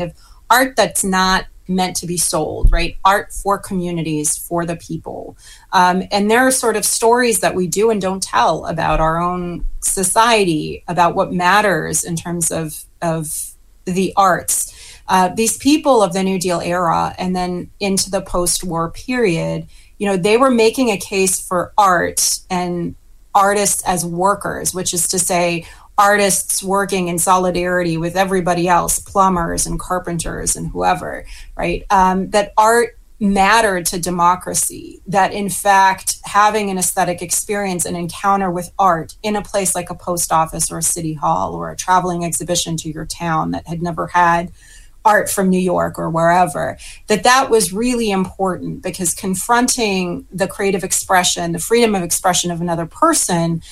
art that's not meant to be sold, right? Art for communities, for the people. And there are sort of stories that we do and don't tell about our own society, about what matters in terms of the arts. These people of the New Deal era and then into the post-war period, they were making a case for art and artists as workers, which is to say artists working in solidarity with everybody else, plumbers and carpenters and whoever, right? That art mattered to democracy, that in fact, having an aesthetic experience, an encounter with art in a place like a post office or a city hall or a traveling exhibition to your town that had never had art from New York or wherever, that was really important, because confronting the creative expression, the freedom of expression of another person,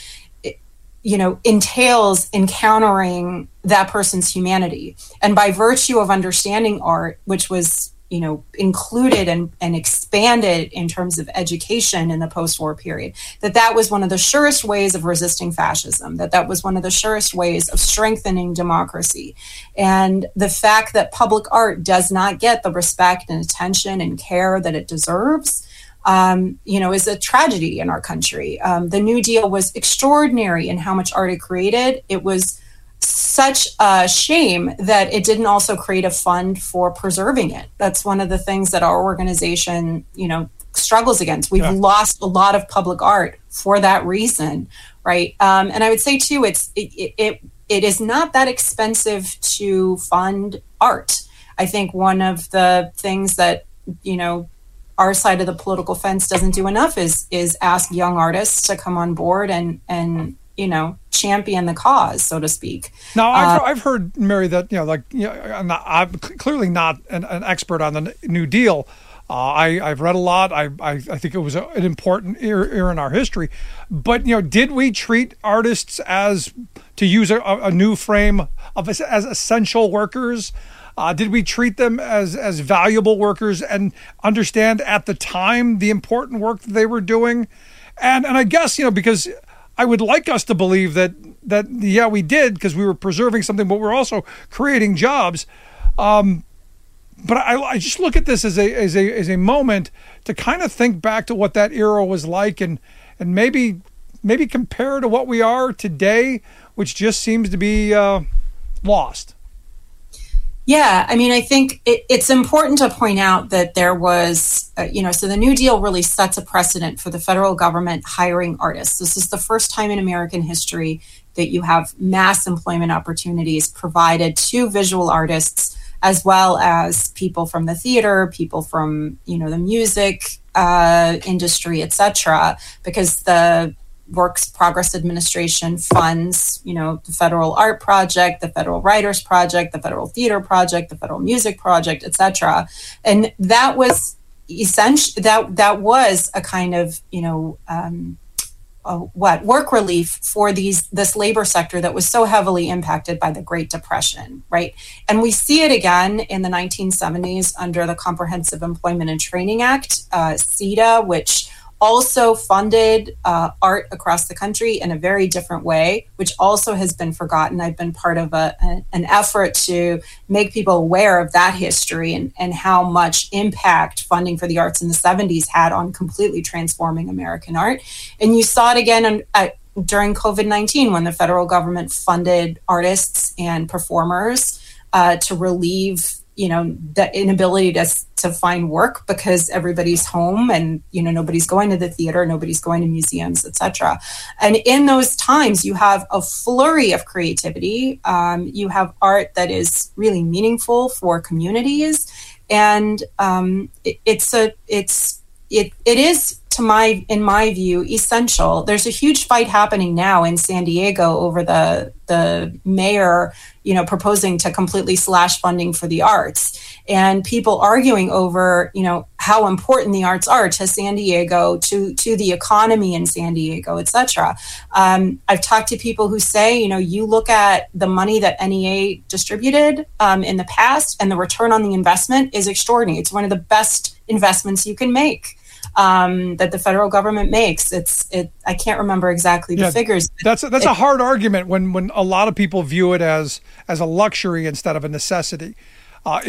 entails encountering that person's humanity. And by virtue of understanding art, which was, included and expanded in terms of education in the post-war period, that was one of the surest ways of resisting fascism, that was one of the surest ways of strengthening democracy. And the fact that public art does not get the respect and attention and care that it deserves, is a tragedy in our country. The New Deal was extraordinary in how much art it created. It was such a shame that it didn't also create a fund for preserving it. That's one of the things that our organization, struggles against. We've lost a lot of public art for that reason, right? And I would say too, it is not that expensive to fund art. I think one of the things that, our side of the political fence doesn't do enough is ask young artists to come on board and champion the cause, so to speak. Now, I've heard, Mary, that I'm clearly not an expert on the New Deal. I've read a lot. I think it was an important era in our history. But did we treat artists as, to use a new frame as essential workers? Did we treat them as valuable workers and understand at the time the important work that they were doing? And I guess, because I would like us to believe that we did, because we were preserving something, but we're also creating jobs. But I just look at this as a moment to kind of think back to what that era was like, and maybe compare to what we are today, which just seems to be lost. Yeah, I mean, I think it's important to point out that there was, so the New Deal really sets a precedent for the federal government hiring artists. This is the first time in American history that you have mass employment opportunities provided to visual artists, as well as people from the theater, people from, the music industry, et cetera, because the Works Progress Administration funds, the Federal Art Project, the Federal Writers Project, the Federal Theater Project, the Federal Music Project, etc. And that was essentially that was a kind of work relief for this labor sector that was so heavily impacted by the Great Depression, right? And we see it again in the 1970s under the Comprehensive Employment and Training Act, CETA, which also funded art across the country in a very different way, which also has been forgotten. I've been part of an effort to make people aware of that history and how much impact funding for the arts in the 70s had on completely transforming American art. And you saw it again during COVID-19 when the federal government funded artists and performers to relieve the inability to find work because everybody's home and, nobody's going to the theater, nobody's going to museums, etc. And in those times, you have a flurry of creativity. You have art that is really meaningful for communities. And it is, in my view, essential. There's a huge fight happening now in San Diego over the mayor, proposing to completely slash funding for the arts, and people arguing over, how important the arts are to San Diego, to the economy in San Diego, et cetera. I've talked to people who say, you look at the money that NEA distributed in the past, and the return on the investment is extraordinary. It's one of the best investments you can make. That the federal government makes. I can't remember exactly the figures. That's a hard argument when a lot of people view it as a luxury instead of a necessity.